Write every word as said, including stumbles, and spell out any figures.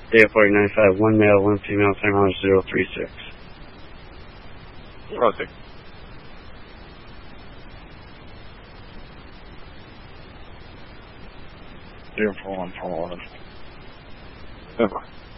Data forty nine five, one male, one female, timer zero three six. Roger. Zero four one four one. Over.